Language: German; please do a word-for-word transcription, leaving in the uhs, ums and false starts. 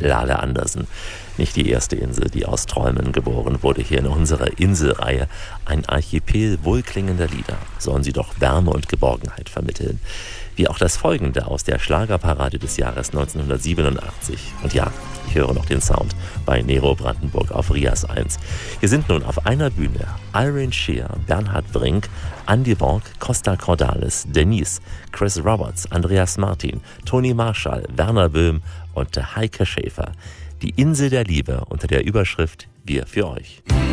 Lale Andersen. Nicht die erste Insel, die aus Träumen geboren wurde hier in unserer Inselreihe. Ein Archipel wohlklingender Lieder. Sollen sie doch Wärme und Geborgenheit vermitteln. Wie auch das folgende aus der Schlagerparade des Jahres neunzehnhundertsiebenundachtzig. Und ja, ich höre noch den Sound bei Nero Brandenburg auf Rias eins. Hier sind nun auf einer Bühne Irene Shear, Bernhard Brink, Andy Borg, Costa Cordalis, Denise, Chris Roberts, Andreas Martin, Toni Marshall, Werner Böhm und Heike Schäfer. Die Insel der Liebe unter der Überschrift Wir für euch.